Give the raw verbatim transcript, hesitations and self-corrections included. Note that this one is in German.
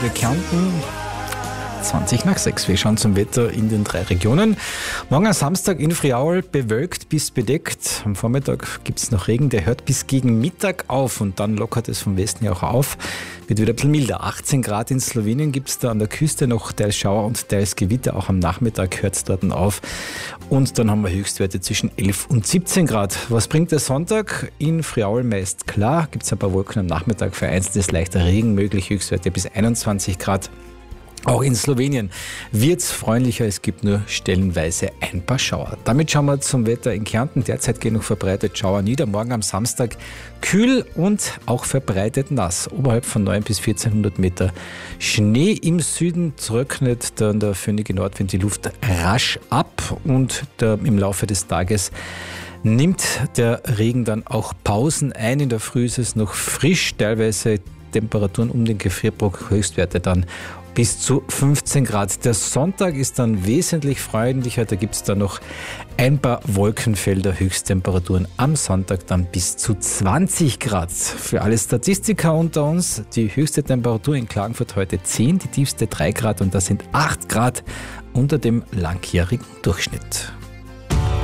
Wir Kärnten zwanzig nach sechs. Wir schauen zum Wetter in den drei Regionen. Morgen am Samstag in Friaul bewölkt bis bedeckt. Am Vormittag gibt es noch Regen, der hört bis gegen Mittag auf und dann lockert es vom Westen ja auch auf. Wird wieder ein bisschen milder. achtzehn Grad in Slowenien gibt es da an der Küste noch teils Schauer und teils Gewitter. Auch am Nachmittag hört es dort auf. Und dann haben wir Höchstwerte zwischen elf und siebzehn Grad. Was bringt der Sonntag? In Friaul meist klar. Gibt es ein paar Wolken am Nachmittag, vereinzeltes leichter Regen möglich. Höchstwerte bis einundzwanzig Grad. Auch in Slowenien wird es freundlicher, es gibt nur stellenweise ein paar Schauer. Damit schauen wir zum Wetter in Kärnten. Derzeit gehen noch verbreitet Schauer nieder. Morgen am Samstag kühl und auch verbreitet nass. Oberhalb von neun bis vierzehnhundert Meter Schnee. Im Süden trocknet dann der föhnige Nordwind die Luft rasch ab und der, im Laufe des Tages nimmt der Regen dann auch Pausen ein. In der Früh ist es noch frisch, teilweise Temperaturen um den Gefrierbruch, Höchstwerte dann bis zu fünfzehn Grad. Der Sonntag ist dann wesentlich freundlicher. Da gibt es dann noch ein paar Wolkenfelder. Höchsttemperaturen am Sonntag dann bis zu zwanzig Grad. Für alle Statistiker unter uns, die höchste Temperatur in Klagenfurt heute zehn, die tiefste drei Grad und das sind acht Grad unter dem langjährigen Durchschnitt.